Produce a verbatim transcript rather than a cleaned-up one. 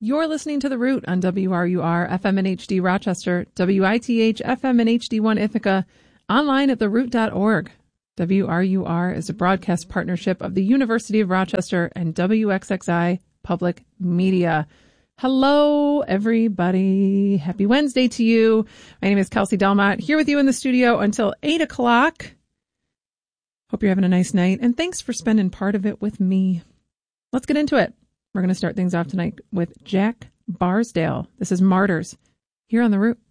You're listening to The Root on W R U R F M and H D Rochester, W I T H F M and H D one Ithaca, online at the root dot org. W R U R is a broadcast partnership of the University of Rochester and W X X I Public Media. Hello, everybody. Happy Wednesday to you. My name is Kelsey Delmont, here with you in the studio until eight o'clock. Hope you're having a nice night, and thanks for spending part of it with me. Let's get into it. We're going to start things off tonight with Jack Barsdale. This is Martyrs, here on The Root.